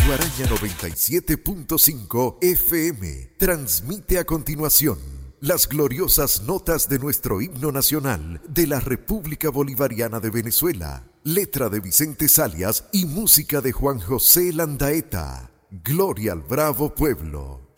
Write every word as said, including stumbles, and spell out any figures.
Guaraña noventa y siete punto cinco F M transmite a continuación las gloriosas notas de nuestro himno nacional de la República Bolivariana de Venezuela, letra de Vicente Salias y música de Juan José Landaeta. Gloria al bravo pueblo.